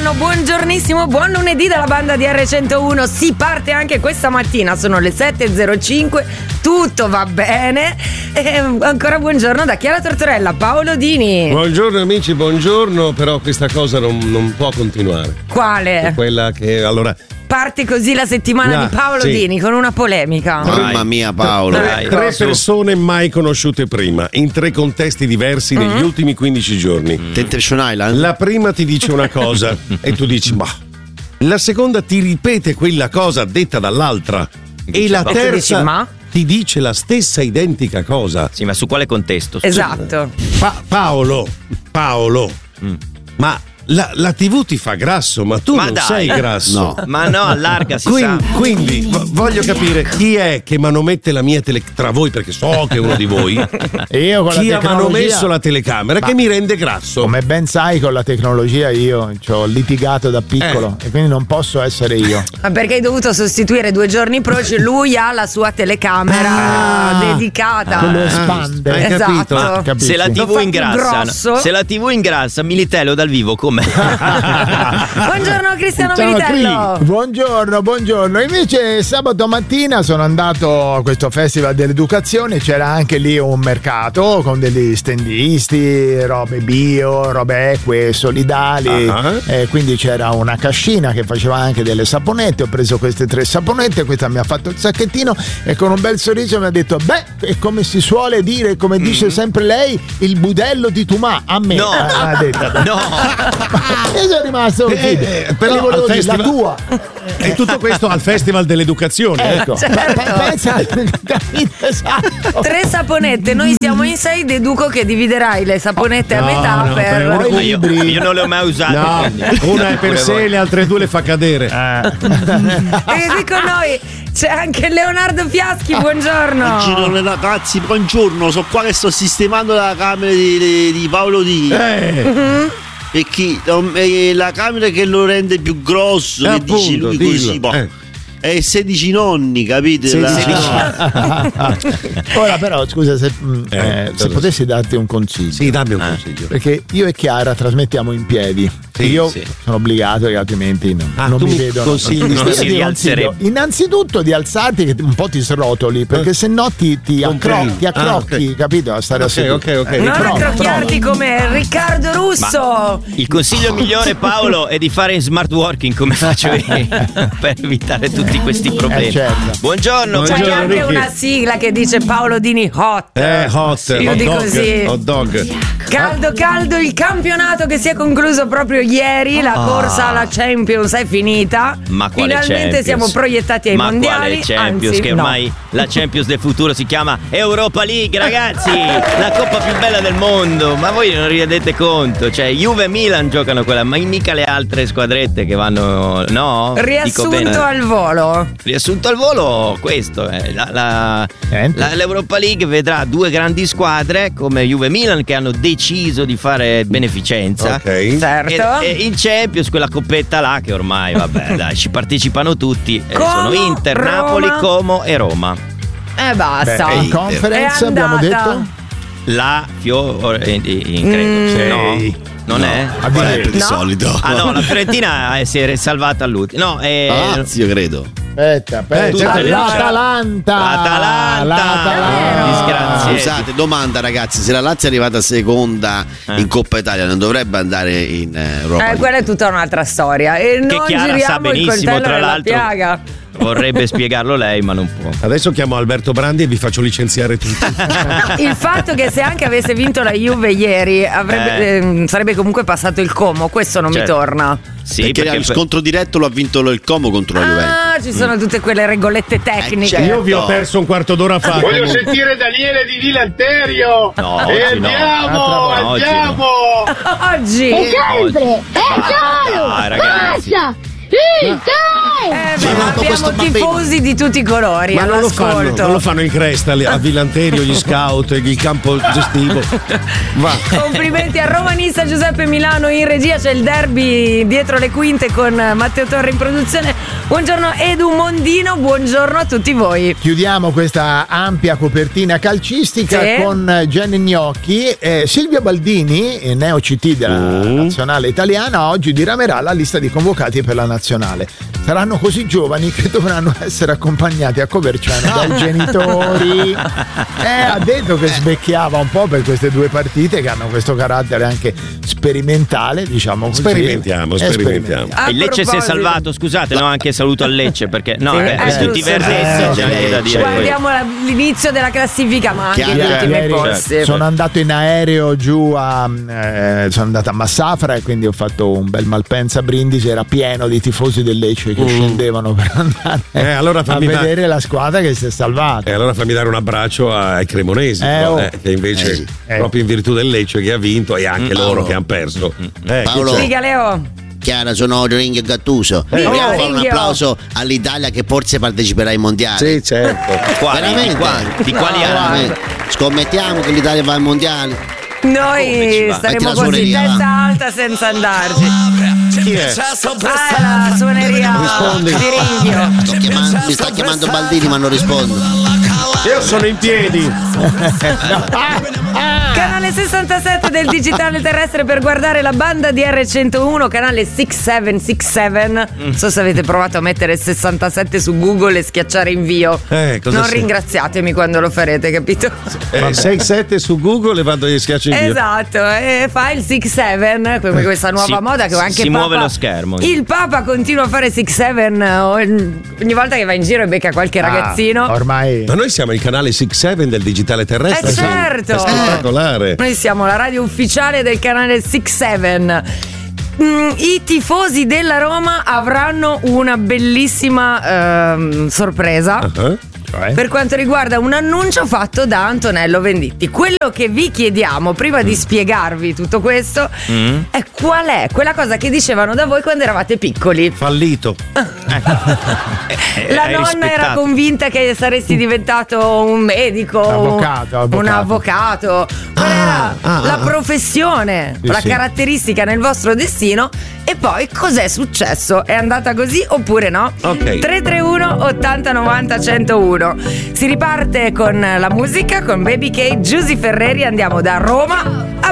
buongiornissimo, buon lunedì dalla banda di R101. Si parte anche questa mattina, sono le 7.05, tutto va bene. E ancora buongiorno da Chiara Tortorella, Paolo Dini. Buongiorno amici, buongiorno, però questa cosa non può continuare. Quale? È quella che allora... Parte così la settimana di Paolo Dini con una polemica. Mamma mia Paolo. Tre persone mai conosciute prima, in tre contesti diversi negli ultimi 15 giorni. Temptation Island. La prima ti dice una cosa e tu dici ma. La seconda ti ripete quella cosa detta dall'altra. E la terza ti dice la stessa identica cosa. Sì, ma su quale contesto? Esatto. Paolo. Ma la TV ti fa grasso, ma tu non sei grasso. No. Ma no, allarga, si Quindi voglio capire chi è che manomette la mia tra voi, perché so che è uno di voi. E io con chi la ha tecnologia manomesso la telecamera che mi rende grasso. Come ben sai, con la tecnologia io ci ho litigato da piccolo e quindi non posso essere io. Ma perché hai dovuto sostituire 2 giorni proci? Lui ha la sua telecamera dedicata. Che lo espande. Hai capito? Esatto. Capisci? Se la Lo TV fa ingrassa, più grosso. se la TV ingrassa, Militello dal vivo com'è? Buongiorno Cristiano Ciao, Militello. Buongiorno. Invece sabato mattina sono andato a questo festival dell'educazione, c'era anche lì un mercato con degli stendisti, robe bio, robe eque, solidali, quindi c'era una cascina che faceva anche delle saponette. Ho preso queste 3 saponette, questa mi ha fatto il sacchettino e con un bel sorriso mi ha detto è come si suole dire, come dice sempre lei, il budello di Tumà a me. No. Ha detto. No. Io sono rimasto però volevo al dire, la festival- tua. E tutto questo al Festival dell'Educazione. Ecco. Certo. Pensa, esatto. 3 saponette, noi siamo in 6, deduco che dividerai le saponette a metà no, per uno con Io non le ho mai usate. No, quindi. una è per sé, le altre 2 le fa cadere. E qui con noi c'è anche Leonardo Fiaschi, buongiorno. Girone ragazzi, buongiorno. So qua che sto sistemando la camera di Paolo Dini. Perché la camera che lo rende più grosso, che dice appunto, lui dillo. così, è 16 nonni, capite? Ora però scusa se potessi darti un consiglio. Sì, dammi un consiglio. Perché io e Chiara trasmettiamo in piedi. Io sono obbligato, che altrimenti non tu mi mi vedono. consigli Io non si ti rialzerebbe. consiglio innanzitutto di alzarti, che un po' ti srotoli, perché se no ti accrocchi, capito? A stare a seduto. Ok. Non accrocchiarti come Riccardo Russo. Il consiglio migliore, Paolo, è di fare in smart working come faccio io per evitare tutti questi problemi. Certo. Buongiorno. C'è Buongiorno, anche Ricky. una sigla che dice Paolo Dini hot. Hot. Io dico così. Hot dog. Caldo il campionato che si è concluso proprio ieri, la corsa alla Champions è finita. Ma quale finalmente Champions? siamo proiettati ai mondiali. Ma quale Champions? Anzi, che ormai la Champions del futuro si chiama Europa League, ragazzi, la coppa più bella del mondo. Ma voi non vi rendete conto? Cioè Juve e Milan giocano quella, ma mica le altre squadrette che vanno. No? Dico bene. Riassunto al volo. Riassunto al volo, questo è l'Europa League vedrà 2 grandi squadre come Juve e Milan che hanno deciso di fare beneficenza. Ok. Certo. E in Champions quella coppetta là che ormai vabbè dai, ci partecipano tutti. Sono Inter, Roma. Napoli, Como e Roma. Basta. In conference È abbiamo andata. detto? La credo. No. Non è? Di solito. Ah no, la Fiorentina si è salvata all'ultimo. No, Lazio credo. Aspetta. L'Atalanta. Disgraziati. Scusate, domanda ragazzi, se la Lazio è arrivata seconda in Coppa Italia non dovrebbe andare in Europa League? Quella è tutta un'altra storia. E non Chiara giriamo sa il benissimo, coltello tra nella l'altro. piaga. Vorrebbe spiegarlo lei, ma non può. Adesso chiamo Alberto Brandi e vi faccio licenziare tutti. Il fatto che se anche avesse vinto la Juve ieri sarebbe comunque passato il Como, questo non mi torna. Sì, perché il scontro diretto lo ha vinto il Como contro la Juventus. Ci sono tutte quelle regolette tecniche. certo. Io vi ho perso un quarto d'ora fa. Voglio sentire Daniele di Vilanterio. No, e oggi no. andiamo. Oggi. Sempre! È solo! Dai, ragazzi. Basta! Abbiamo tifosi di tutti i colori. Ma non all'ascolto. non lo fanno in cresta a Villanterio, gli scout, il campo gestivo. Va. Complimenti a Romanista Giuseppe Milano in regia, c'è il derby dietro le quinte con Matteo Torre in produzione. Buongiorno Edu Mondino, buongiorno a tutti voi. Chiudiamo questa ampia copertina calcistica con Jenny Gnocchi. Silvio Baldini, neo CT della nazionale italiana, oggi diramerà la lista di convocati per la nazionale. Saranno così giovani che dovranno essere accompagnati a Coverciano dai genitori. Ha detto che svecchiava un po' per queste due partite che hanno questo carattere anche sperimentale, diciamo così. Sperimentiamo. Il Lecce si è salvato, scusate, no? Anche saluto al Lecce perché tutti i verdessi c'è anche da dire. Guardiamo l'inizio della classifica, ma anche gli ultimi posti. Sono andato in aereo giù sono andato a Massafra e quindi ho fatto un bel Malpensa Brindisi, era pieno di tifosi del Lecce che scendevano per andare a vedere la squadra che si è salvata. E allora fammi dare un abbraccio ai cremonesi, che invece proprio in virtù del Lecce che ha vinto e anche loro che hanno perso. Paolo, dica Leo. Chiara, sono Ringhio Gattuso. Vogliamo fare un applauso all'Italia che forse parteciperà ai mondiali. Sì, certo. Veramente? Di quali anni? Scommettiamo che l'Italia va ai mondiali. Noi staremo così, testa alta senza andarci. Chi è? La suoneria di Ringhio. Mi sta chiamando Baldini ma non rispondo. Io sono in piedi. Canale 67 del digitale terrestre per guardare la banda di R101, canale 6767. Non so se avete provato a mettere 67 su Google e schiacciare invio. Non ringraziatemi quando lo farete, capito? 67 su Google e vado e schiaccio invio. Esatto, e fa il 67 come questa nuova moda che anche si Papa, muove lo schermo. Il Papa continua a fare 67 ogni volta che va in giro e becca qualche ragazzino. Ormai. Ma noi siamo il canale 67 del digitale terrestre. Certo. È spettacolare. Noi siamo la radio ufficiale del canale 67. I tifosi della Roma avranno una bellissima sorpresa. Per quanto riguarda un annuncio fatto da Antonello Venditti. Quello che vi chiediamo prima di spiegarvi tutto questo è qual è quella cosa che dicevano da voi quando eravate piccoli. Fallito. La nonna era convinta che saresti diventato un medico, un avvocato. Qual era la professione, la caratteristica nel vostro destino? E poi cos'è successo? È andata così oppure no? 331 80 90 101. Si riparte con la musica, con Baby K, Giusy Ferreri. Andiamo da Roma